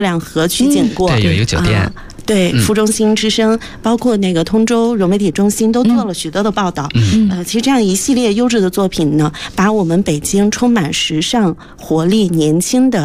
亮河取景过， 对，有一个酒店。 对，副中心之声，包括那个通州融媒体中心都做了许多的报道。其实这样一系列优质的作品呢，把我们北京充满时尚、活力、年轻的